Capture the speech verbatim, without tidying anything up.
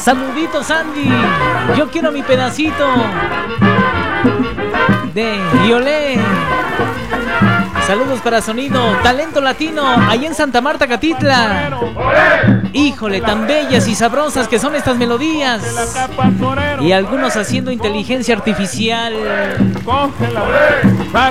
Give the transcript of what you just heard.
Saluditos, Andy. Yo quiero mi pedacito de Violé. Saludos para Sonido Talento Latino, allá en Santa Marta, Catitla. Híjole, tan bellas y sabrosas que son estas melodías. Y algunos haciendo inteligencia artificial.